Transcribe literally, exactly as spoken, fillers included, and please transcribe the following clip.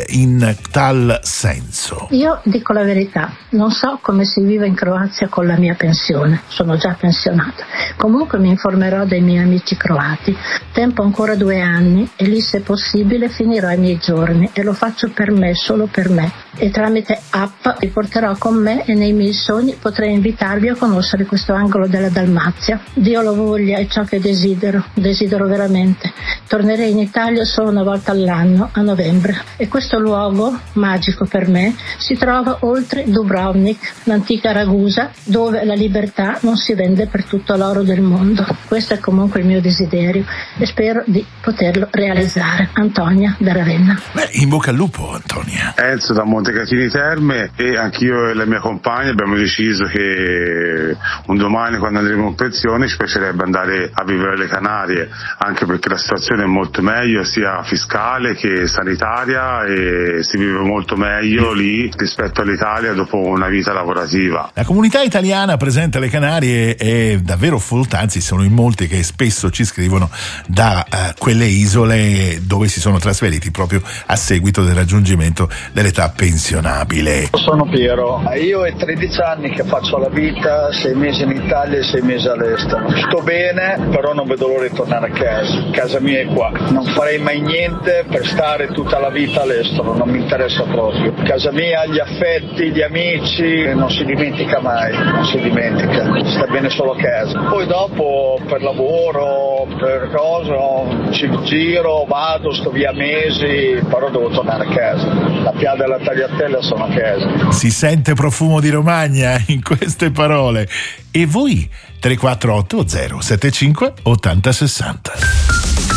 in tal senso? Io dico la verità, non so come si vive in Croazia con la mia pensione, sono già pensionata. Comunque mi informerò dei miei amici croati. Tempo ancora due anni e lì, se possibile, finirò i miei giorni e lo faccio per me, solo per me. E tramite app vi porterò con me e nei miei sogni potrei invitarvi a conoscere questo angolo della Dalmazia. Dio lo voglia, è ciò che desidero, desidero veramente. Tornerei in Italia solo una volta all'anno, a novembre. E questo luogo, magico per me, si trova oltre Dubrovnik, l'antica Ragusa, dove la libertà non si vende per tutto l'oro del mondo. Questo è comunque il mio desiderio e spero di poterlo realizzare. Antonia da Ravenna. Beh, in bocca al lupo, Antonia. Enzo da Montecatini Terme, e anch'io e la mia compagna abbiamo deciso che un domani, quando andremo in pensione, ci piacerebbe andare a vivere alle Canarie, anche perché la situazione è molto meglio sia fiscale che sanitaria e si vive molto meglio lì rispetto all'Italia dopo una vita lavorativa. La comunità italiana presente alle Canarie è davvero folta, anzi sono in molti che spesso ci scrivono da uh, quelle isole dove si sono trasferiti proprio a seguito del raggiungimento dell'età pensionabile. Sono Piero, io è tredici anni che faccio la vita, sei mesi in Italia e sei mesi all'estero. Sto bene, però non vedo l'ora di tornare a casa. Casa mia è qua. Non farei mai niente per stare tutta la vita all'estero, non mi interessa proprio. Casa mia, gli affetti, gli amici, non si dimentica mai, non si dimentica. Sta bene solo a casa. Poi dopo per lavoro, per cosa, ci giro, vado, sto via mesi, però devo tornare a casa. La piada e la tagliatella sono a casa. Si sente profumo di Romagna in queste parole. E voi? tre quattro otto zero sette cinque otto zero sei zero.